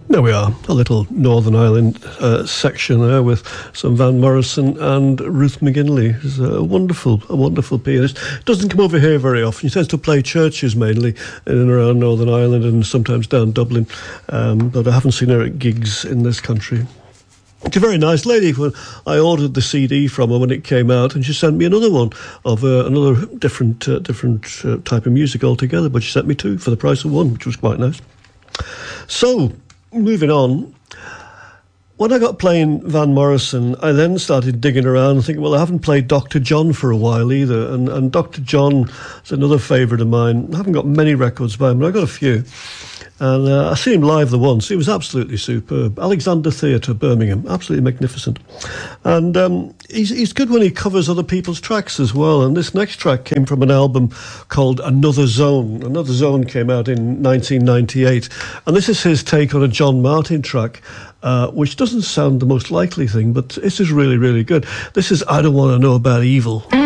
There we are, a little Northern Ireland section there with some Van Morrison and Ruth McGinley, who's a wonderful pianist. Doesn't come over here very often. She tends to play churches mainly in and around Northern Ireland and sometimes down Dublin, but I haven't seen her at gigs in this country. It's a very nice lady. When I ordered the CD from her when it came out, and she sent me another one of another different type of music altogether, but she sent me two for the price of one, which was quite nice. So, moving on, when I got playing Van Morrison, I then started digging around and thinking, well, I haven't played Dr. John for a while either, and Dr. John is another favourite of mine. I haven't got many records by him, but I got a few. And I seen him live the once. He was absolutely superb. Alexander Theatre, Birmingham. Absolutely magnificent. And he's good when he covers other people's tracks as well. And this next track came from an album called Another Zone. Another Zone came out in 1998. And this is his take on a John Martyn track, which doesn't sound the most likely thing, but this is really, really good. This is I Don't Want to Know About Evil.